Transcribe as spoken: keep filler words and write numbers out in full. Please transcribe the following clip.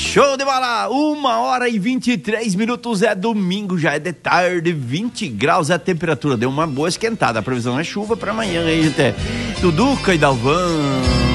Show de bola! Uma hora e vinte e três minutos, é domingo, já é de tarde, vinte graus é a temperatura, deu uma boa esquentada. A previsão é chuva para amanhã aí, gente. Duduca e Dalvan.